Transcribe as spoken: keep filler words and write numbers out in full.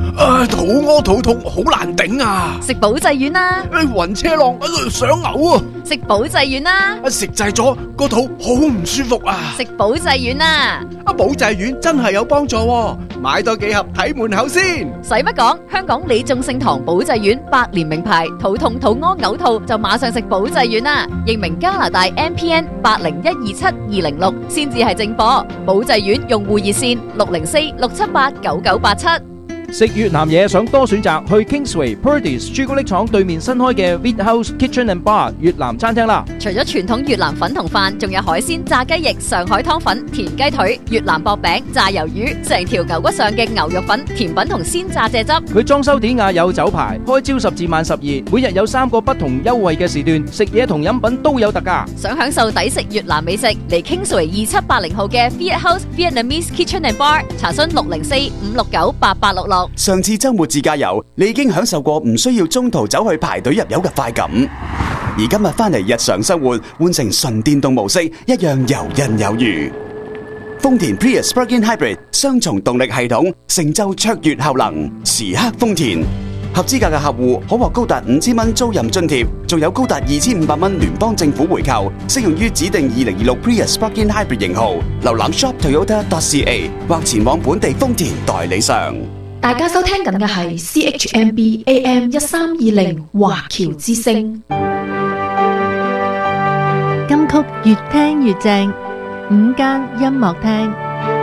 啊，肚屙肚痛，好難頂啊！ 食保濟丸啦， 誒，暈車浪，想嘔啊！ 食保濟丸啦， 食滯咗個肚好唔舒服啊！ 食保濟丸啦， 啊，保濟丸真係有幫助喎，買多幾盒睇門口先。 使乜講？香港李眾聖堂保濟丸百年名牌，肚痛肚屙嘔吐就馬上食保濟丸啦。認明加拿大 M P N 八零一二七二零六先至係正貨。保濟丸用戶熱線六零四六七八九九八七。 食越南嘢想多選擇，去 Kingsway Purdey's 朱古力廠對面新開嘅 Wheat House Kitchen and Bar 越南餐廳啦。 除咗傳統越南粉同飯，仲有海鮮、炸雞翼、上海湯粉、田雞腿、越南薄餅、炸魷魚，成條牛骨上嘅牛肉粉、甜品同鮮榨蔗汁。 佢裝修典雅有酒牌，開朝十至晚十二，每日有三個不同優惠嘅時段，食嘢同飲品都有特價。 想享受抵食越南美食，嚟 Kingsway 二七八零號嘅 Wheat House Vietnamese Kitchen and Bar， 查詢六零四五六九八八六六。 上次周末自駕遊，你已經享受過唔需要中途走去排隊入油嘅快感，而今日翻嚟日常生活，換成純電動模式，一樣游刃有餘。豐田 Prius Plug-in Hybrid 雙重動力系統，成就卓越效能，時刻豐田。合資格嘅客戶可獲高達五千蚊租賃津貼，仲有高達二千五百蚊聯邦政府回扣，適用於指定二零二六 Prius Plug-in Hybrid 型號。瀏覽 shop toyota dot c a 或前往本地豐田代理商。 大家收聽緊嘅係 C H M B A M 一三二零華僑之聲。 金曲越聽越正，午間音樂廳。